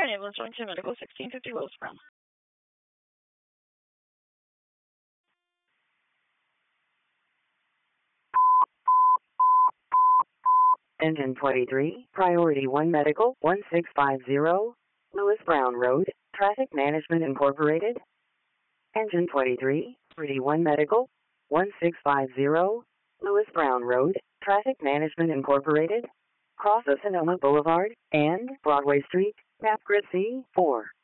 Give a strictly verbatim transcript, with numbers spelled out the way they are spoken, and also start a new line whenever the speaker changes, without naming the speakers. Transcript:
Fire and Ambulance Wellington Medical, sixteen fifty Willis Brown.
Engine twenty-three, Priority one Medical, one six five zero, Lewis Brown Road, Traffic Management Incorporated. Engine twenty-three, Priority one Medical, one six five zero, Lewis Brown Road, Traffic Management Incorporated. Cross of Sonoma Boulevard and Broadway Street, map grid C four.